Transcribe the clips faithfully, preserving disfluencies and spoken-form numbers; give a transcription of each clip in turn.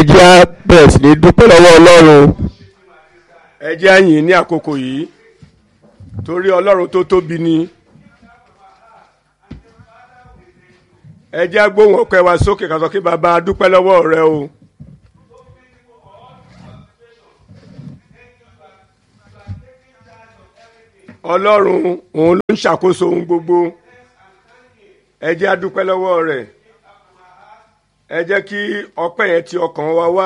jẹ́ á bẹ̀rẹ̀ sí ní dúpẹ́ lọ́wọ́ Ọlọ́run. Ẹ jẹ́ á yìn ní àkókò yìí torí Ọlọ́run tó tóbi ni. Ẹ jẹ́ á gbóhùn ọpẹ́ wa sókè ká sọ kí bàbá a dúpẹ́ lọ́wọ́ rẹ o. Ọlọ́run òun ló ń ṣàkóso ohun gbogbo. Ẹ jẹ́ á dúpẹ́ lọ́wọ́ rẹ̀. Ẹ jẹ́ kí ọpẹ́ yẹn ti ọkàn wa wá.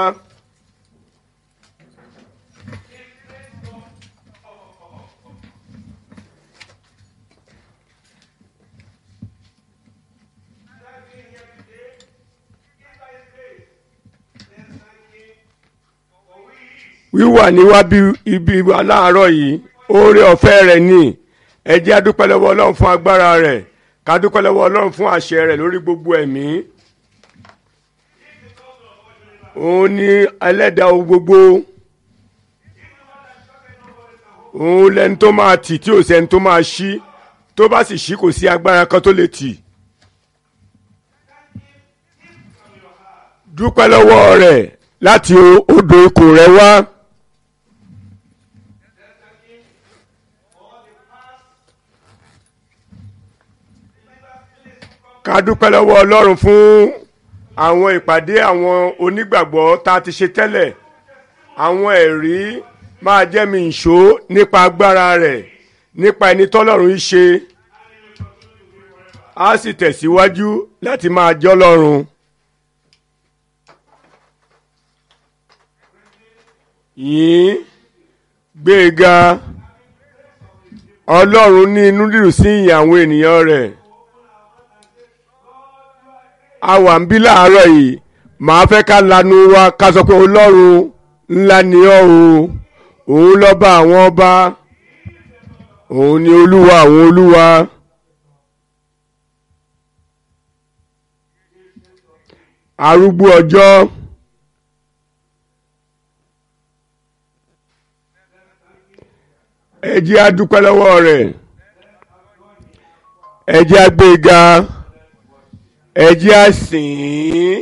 Wíwà níwájú ibi wa láàárọ̀ yìí oore ọ̀fẹ́ rẹ̀ ni. Ẹ jẹ́ á dúpẹ́ lọ́wọ́ Ọlọ́run fún agbára rẹ̀, ká dúpẹ́ lọ́wọ́ Ọlọ́run fún àṣẹ rẹ̀ lórí gbogbo ẹ̀mí. Òun ni ẹlẹ́dàá ohun gbogbo. Òun lẹni tó máa tì tí ò sẹ́ni tó máa ṣí, tó bá sì ṣí kò sí agbára kan tó lè tì. Dúpẹ́ lọ́wọ́ rẹ̀ láti odò ikùn rẹ̀ wá. Ká dúpẹ́ lọ́wọ́ Ọlọ́run fún àwọn ìpàdé àwọn onígbàgbọ́ tá a ti ṣe tẹ́lẹ̀. Àwọn ẹ̀rí máa jẹ́ mi ìṣó nípa agbára rẹ̀, nípa ẹni tọ́lọ́run ń ṣe. A sì tẹ̀síwájú láti máa jẹ́ Ọlọ́run. Yìn gbéga. Ọlọ́run ní inú dídùn sí ìyìn àwọn ènìyàn rẹ̀. A wà ń bí láàárọ̀ yìí, màá fẹ́ ká lanu wa ká sọ pé Ọlọ́run ńlá ni ọ́ o. Òun lọ́ba àwọn ọba, òun ni Olúwa àwọn olúwa. Arúgbó ọjọ́. Ẹ jẹ́ á dúpẹ́ lọ́wọ́ rẹ̀. Ẹ jẹ́ á gbéga. Ẹ jẹ́ á sìn ín.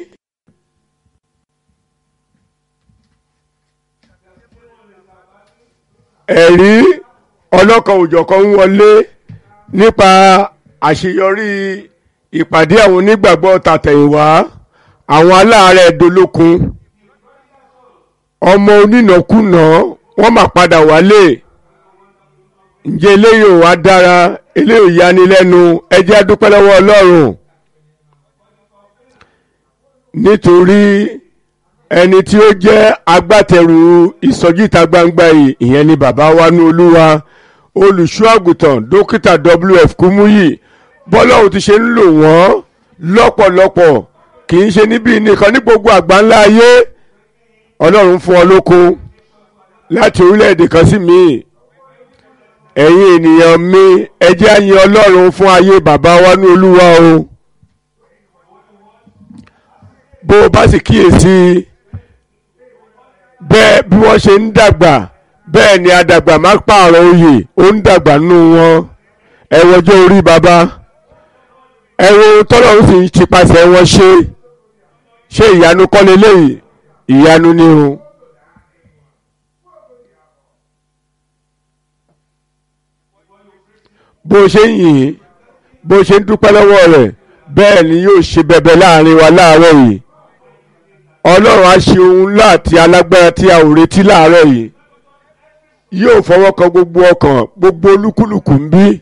Ẹ̀rí ọlọ́kan òjọ̀kan ń wọlé nípa àṣeyọrí ìpàdé àwọn onígbàgbọ́ tàtẹ̀yìnwá. Àwọn aláàárẹ̀ dolókun, ọmọ onínàkúnà wọ́n máa padà wálé. Ǹjẹ́ eléyìí ò wá dára? Eléyìí ò yanilẹ́nu. Ẹ jẹ́ á dúpẹ́ lọ́wọ́ Ọlọ́run. Nítorí ẹni tí ó jẹ́ agbátẹrù ìsọjí ìta gbangba yìí, ìyẹn ni bàbá wa ní Olúwa, olùṣọ́ àgùntàn dókítà W F Kúmúyì. Bọ́lọ́run ti ṣe ń lò wọ́n lọ́pọ̀lọpọ̀, kì í ṣe níbí nìkan, ní gbogbo àgbáńlá ayé. Ọlọ́run fún ọ lókun láti orílẹ̀-èdè kan sí míì. Ẹ̀yin ènìyàn mi, ẹ jẹ́ á yìn Ọlọ́run fún ayé bàbá wa ní Olúwa o. Bó o bá sì kíyèsí bẹ́ẹ̀ bí wọ́n ṣe ń dàgbà, bẹ́ẹ̀ ni àdàgbà máa pààrọ̀ oyè, ó ń dàgbà nínú wọn. Ẹ wo ọjọ́ orí bàbá, ẹ wo tọ́lọ́run sì ń tipasẹ̀ wọn ṣe. Ṣé ìyanu kọ́ leléyìí? Ìyanu ni o. Bó o ṣe ń yìn, bó o ṣe ń dúpẹ́ lọ́wọ́ rẹ̀, bẹ́ẹ̀ ni yóò ṣe bẹ̀bẹ̀ láàrin wa láàárọ̀ yìí. Ọlọ́run á ṣe ohun ńlá àti alágbára tí a ò retí láàárọ̀ yìí. Yóò fọwọ́ kan gbogbo ọkàn, gbogbo olúkúlùkù ń bí.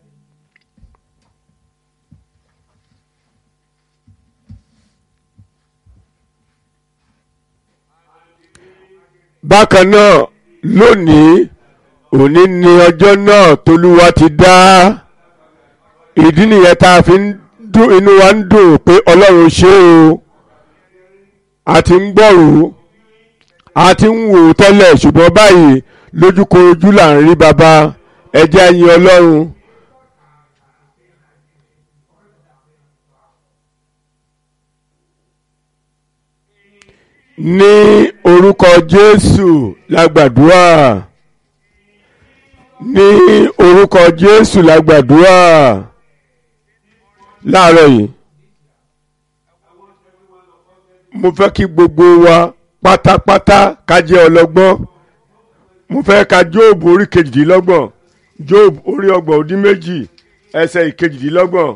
Bákan náà, lónìí, òní ni ọjọ́ náà t'Olúwa ti dá. Ìdí nìyẹn tá a fi ń dùn, inú wa ń dùn pé Ọlọ́run ṣe o. A ti ń gbọ́rò, a ti ń wò tẹ́lẹ̀, ṣùgbọ́n báyìí lójúkorojú là ń rí bàbá. Ẹ jẹ́ á yìn Ọlọ́run. Ní orúkọ Jésù la gbàdúrà. Ní orúkọ Jésù la gbàdúrà. Láàárọ̀ yìí, mo fẹ́ kí gbogbo wa pátápátá ká jẹ́ ọlọ́gbọ́n. mo fẹ́ ka Jóòbù orí kejìdínlọ́gbọ̀n Jóòbù orí ọgbọ̀n ó dín méjì ẹsẹ̀ ìkejìdínlọ́gbọ̀n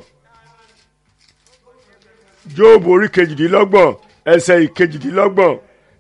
Jóòbù orí kejìdínlọ́gbọ̀n ẹsẹ̀ ìkejìdínlọ́gbọ̀n.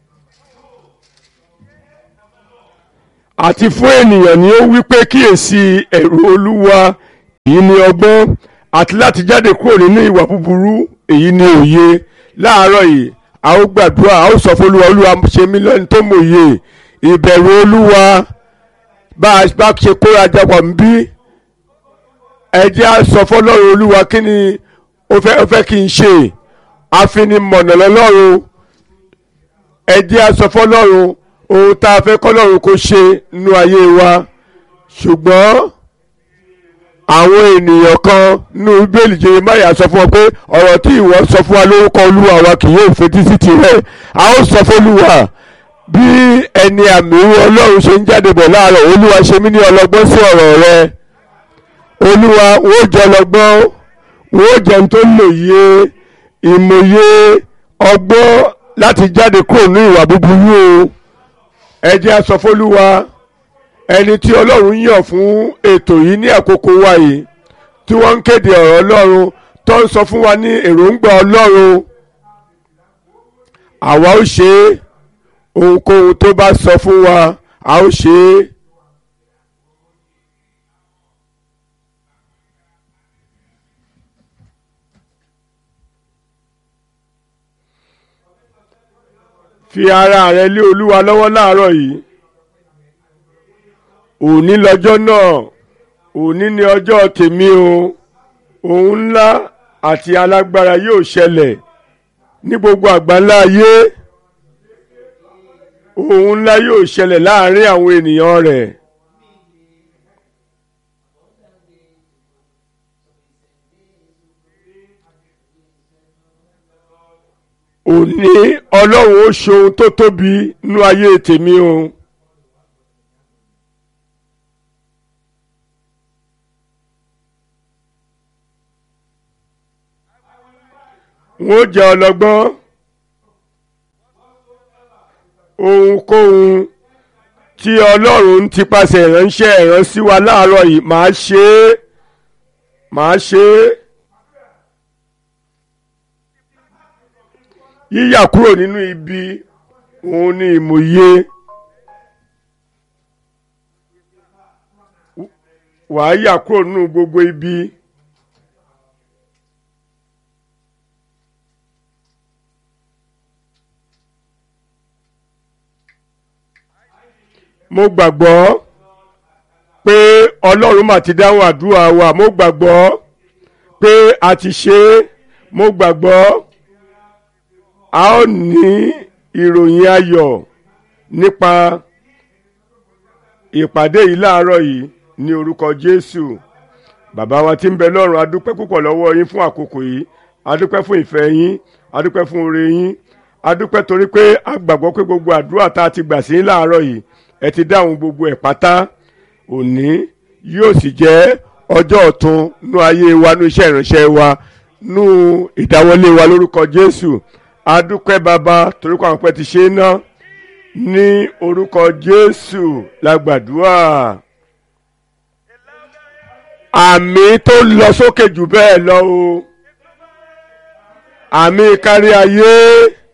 àti fún ènìyàn ni ó wí pé kíyèsí ẹ̀rù Olúwa èyí ni ọgbọ́n, àti láti jáde kúrò nínú ìwà búburú èyí ni òye. láàárọ̀ yìí a ó gbàdúrà, a ó sọ fún Olúwa, Olúwa ṣe mí lẹ́ni tó mòye. ìbẹ̀rù Olúwa bá a bá ṣe kóra jápọ̀ ń bí, ẹ jẹ́ a sọ fún Ọlọ́run, Olúwa kí ni ó fẹ́ ó fẹ́ kí n ṣe. afinimọ̀nà lọ́lọ́run, ẹ jẹ́ a sọ fún Ọlọ́run ohun tá a fẹ́ kọ́lọ́run kó ṣe nínú ayé wa. ṣùgbọ́n àwọn ènìyàn kan nínú Bíbélì, Jeremáyà sọ fún ọ pé ọ̀rọ̀ tí ìwọ sọ fún wa lórúkọ Olúwa wa kì yóò fetí sí tirẹ̀. a ó sọ fún Olúwa bí ẹni àmì Ọlọ́run ṣe ń jáde bọ̀ láàárọ̀, Olúwa ṣe mí ní ọlọ́gbọ́n sí ọ̀rọ̀ rẹ. Olúwa wọ́n jẹ́ ọlọ́gbọ́n, wọ́n jẹ́ ní tó lòye, ìmọ̀ye, ọgbọ́n láti jáde kúrò ní ìwà búburú o. ẹ jẹ́ a sọ fún Olúwa, ẹni tí Ọlọ́run yàn fún ètò yìí ní àkókò wa yìí, tí wọ́n ń kéde ọ̀rọ̀ Ọlọ́run tó ń sọ fún wa ní èròǹgbà Ọlọ́run. àwa ó ṣe é, ohunkóhun tó bá sọ fún wa a ó ṣe é. fi ara rẹ lé Olúwa lọ́wọ́ láàárọ̀ yìí. òní lọ́jọ́ náà, òní ni ọjọ́ tèmi o. ohun ńlá àti alágbára yóò ṣẹlẹ̀ ní gbogbo àgbáńlá ayé. ohun ńlá yóò ṣẹlẹ̀ láàrin àwọn ènìyàn rẹ̀. òní Ọlọ́run ó ṣe ohun tó tóbi nínú ayé tèmi o. wọ́n jẹ́ ọlọ́gbọ́n. ohunkóhun tí Ọlọ́run ti pàṣẹ ìránṣẹ́ ìránṣẹ́ wa láàárọ̀ yìí màá ṣe é màá ṣe é. yíyà kúrò nínú ibi òun ni ìmòye. wàá yà kúrò nínú gbogbo ibi. mo gbàgbọ́ pé Ọlọ́run mà ti dáhùn àdúrà wa. mo gbàgbọ́ pé a ti ṣe é. mo gbàgbọ́ a ó ní ìròyìn ayọ̀ nípa ìpàdé yìí láàárọ̀ yìí ní orúkọ Jésù. bàbá wa tí ń bẹ lọ́run, a dúpẹ́ púpọ̀ lọ́wọ́ yín fún àkókò yìí. a dúpẹ́ fún ìfẹ́ yín, a dúpẹ́ fún oore yín, a dúpẹ́ torí pé a gbàgbọ́ pé gbogbo àdúrà tá a ti gbà sí láàárọ̀ yìí ẹ ti dáhùn gbogbo ẹ̀ pátá. òní yóò sì jẹ́ ọjọ́ ọ̀tun nú ayé wa, nú iṣẹ́ ìránṣẹ́ wa, nú ìdáwọlé wa lórúkọ Jésù. a dúpẹ́ bàbá torí pé àwọn pẹ́ ti ṣe é ná. ní orúkọ Jésù la gbàdúrà. àmì tó lọ sókè jù bẹ́ẹ̀ lọ o. àmì kárí ayé.